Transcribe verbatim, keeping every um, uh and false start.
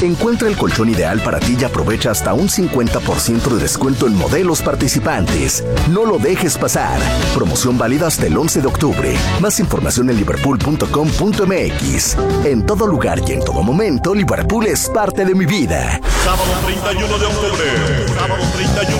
Encuentra el colchón ideal para ti y aprovecha hasta un cincuenta por ciento de descuento en modelos participantes. No lo dejes pasar. Promoción válida hasta el once de octubre. Más información en liverpool punto com punto m x. En todo lugar y en todo momento, Liverpool es parte de mi vida. Sábado treinta y uno de octubre. Sábado treinta y uno